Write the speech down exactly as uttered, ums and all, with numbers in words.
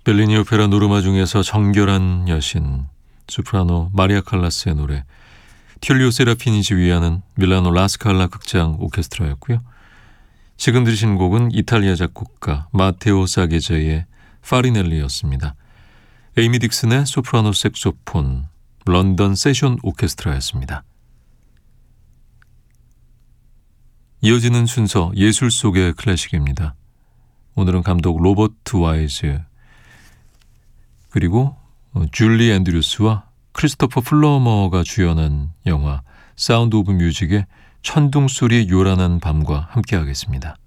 벨리니 오페라 노르마 중에서 정결한 여신 소프라노 마리아 칼라스의 노래 튤리오 세라핀이 지휘하는 밀라노 라스칼라 극장 오케스트라였고요. 지금 들으신 곡은 이탈리아 작곡가 마테오 사게제의 파리넬리였습니다. 에이미 딕슨의 소프라노 색소폰 런던 세션 오케스트라였습니다. 이어지는 순서 예술 속의 클래식입니다. 오늘은 감독 로버트 와이즈 그리고 줄리 앤드류스와 크리스토퍼 플러머가 주연한 영화 사운드 오브 뮤직의 천둥소리 요란한 밤과 함께하겠습니다.